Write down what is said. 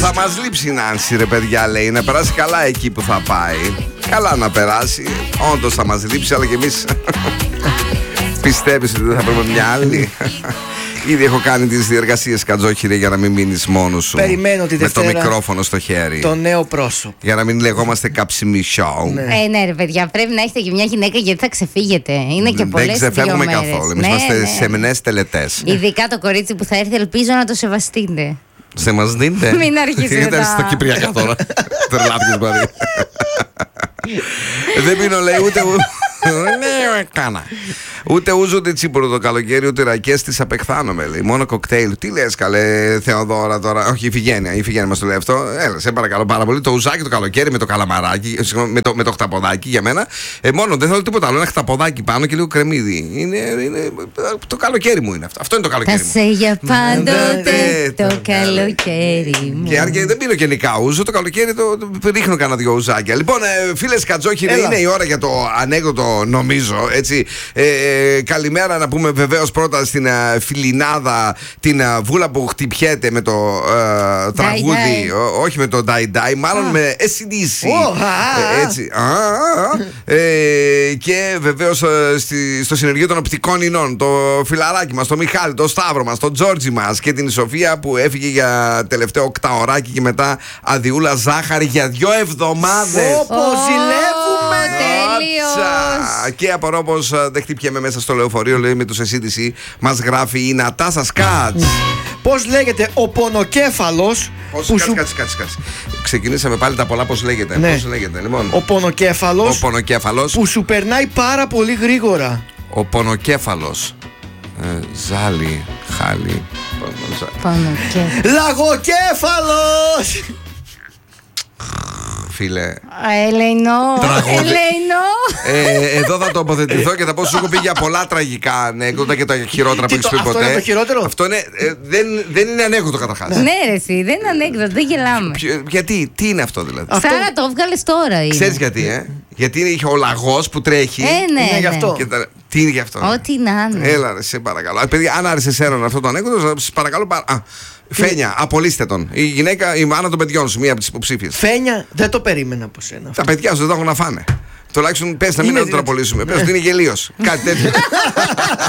Θα μας λείψει η Νάνση, ρε παιδιά, λέει. Να περάσει καλά εκεί που θα πάει. Καλά να περάσει. Όντως θα μας λείψει, αλλά και εμείς. Πιστεύεις ότι δεν θα πρέπει μια άλλη? Ήδη έχω κάνει τις διεργασίες, Κατζόχυρε, για να μην μείνεις μόνος σου. Περιμένω τη Δευτέρα. Με το μικρόφωνο στο χέρι. Το νέο πρόσωπο. Για να μην λεγόμαστε κάψιμι show. Ναι, ρε παιδιά, πρέπει να έχετε και μια γυναίκα γιατί θα ξεφύγετε. Είναι και πολλές. Δεν ξεφεύγουμε καθόλου. Εμείς είμαστε σεμνές τελετές. Ειδικά το κορίτσι που θα έρθει, ελπίζω να το σεβαστείτε. Σε μας δίνετε. Μην αρχίσετε. Ήταν στα κυπριακά τώρα. Τρελάθηκες πάλι. Δεν πίνω, λέει, ούτε. Ούτε ούζω ούτε τσίπουρο το καλοκαίρι, ούτε ρακές τις απεχθάνομαι, λέει. Μόνο κοκτέιλ. Τι λες, καλέ Θεοδώρα τώρα? Όχι, η Φιγένεια μας το λέει αυτό. Έλα, σε παρακαλώ πάρα πολύ. Το ουζάκι το καλοκαίρι με το καλαμαράκι, με το χταποδάκι για μένα. Μόνο δεν θέλω τίποτα άλλο. Ένα χταποδάκι πάνω και λίγο κρεμμύδι. Είναι το καλοκαίρι μου είναι αυτό. Αυτό είναι το καλοκαίρι μου. Θα σε για πάντοτε το καλοκαίρι μου. Και δεν πίνω γενικά ούζο. Το καλοκαίρι το ρίχνω κανένα δυο ουζάκια. Λοιπόν, φίλες Κατζόχυρε, είναι η ώρα για το ανέκδοτο, νομίζω. Έτσι. Καλημέρα να πούμε βεβαίως πρώτα στην Φιλινάδα, την Βούλα που χτυπιέται με το τραγούδι, όχι με το Die Die, μάλλον με AC/DC. Έτσι. Και βεβαίως στο συνεργείο των οπτικών ινών, το φιλαράκι μας, το Μιχάλη, το Σταύρο μας, το Τζόρτζι μας και την Σοφία που έφυγε για τελευταίο οκταωράκι και μετά αδειούλα ζάχαρη για 2 εβδομάδες. Ζηλεύουμε! Τέλειος! Και απορώ πως δεν χτυπιέμαι μέσα στο λεωφορείο, λέει, με τους SCDC. Μας γράφει η Νατάσα Σκάτς. Πώς λέγεται ο πονοκέφαλος που σου... Κάτσε. Ξεκινήσαμε πάλι τα πολλά, πώς λέγεται. Ναι. Πώς λέγεται, λοιπόν. Ο πονοκέφαλος που σου περνάει πάρα πολύ γρήγορα. Ο πονοκέφαλος. Ζάλι, χάλι. Λαγοκέφαλος! Φίλε. Ελεηνό. Εδώ θα τοποθετηθώ και θα πω σου έχω πει για πολλά τραγικά ανέκδοτα και τα χειρότερα που έχεις πει ποτέ. Αυτό είναι το χειρότερο? Αυτό είναι, δεν είναι ανέκδοτο καταρχάς. Ναι, ρε, εσύ, δεν είναι ανέκδοτο, δεν γελάμε. Γιατί, τι είναι αυτό δηλαδή? Σάρα, το έβγαλες τώρα. Ξέρεις γιατί, Γιατί είχε ο λαγός που τρέχει. Ναι, γι' αυτό. Τι είναι γι' αυτό? Ό,τι να είναι. Έλα, ρε, σε παρακαλώ. Παιδιά, αν άρεσε εσένα αυτό το ανέκδοτο, σας παρακαλώ. Φένια, απολύστε τον. Η γυναίκα, η μάνα των παιδιών σου, μία από τις υποψήφιες. Φένια, δεν το περίμενα από σένα. Τα παιδιά σου δεν τα έχουν να φάνε. Τουλάχιστον πες να μην τον απολύσουμε. Πες ότι είναι γελίος. Κάτι τέτοιο.